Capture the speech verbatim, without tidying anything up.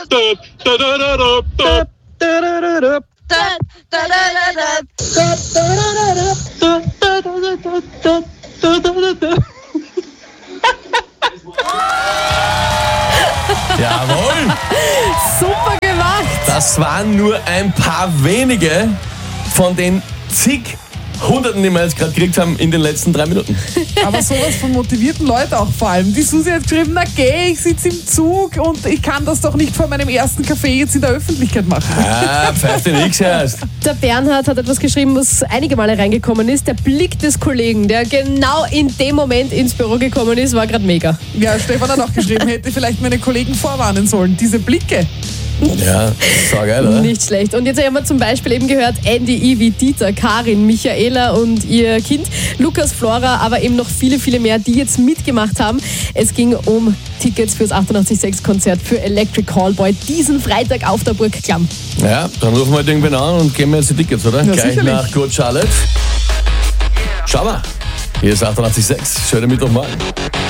Jawohl! Super gemacht! Das waren nur ein paar wenige von den zig Hunderten, die wir jetzt gerade gekriegt haben in den letzten drei Minuten. Aber sowas von motivierten Leuten auch vor allem. Die Susi hat geschrieben, na geh, ich sitze im Zug und ich kann das doch nicht vor meinem ersten Kaffee jetzt in der Öffentlichkeit machen. Ah, pfeift dir nix erst. Der Bernhard hat etwas geschrieben, was einige Male reingekommen ist. Der Blick des Kollegen, der genau in dem Moment ins Büro gekommen ist, war gerade mega. Ja, Stefan hat auch geschrieben, hätte vielleicht meine Kollegen vorwarnen sollen. Diese Blicke. Ja, so geil, oder? Nicht schlecht. Und jetzt haben wir zum Beispiel eben gehört, Andy, Ivi, Dieter, Karin, Michaela und ihr Kind, Lukas, Flora, aber eben noch viele, viele mehr, die jetzt mitgemacht haben. Es ging um Tickets fürs achtundachtzig Komma sechs Konzert für Electric Callboy diesen Freitag auf der Burg Klamm. Ja, dann rufen wir halt irgendwen an und geben wir jetzt die Tickets, oder? Ja, Gleich sicherlich. nach Good Charlotte. Schau mal, hier ist achtundachtzig Komma sechs. Schönen Mittwochmorgen.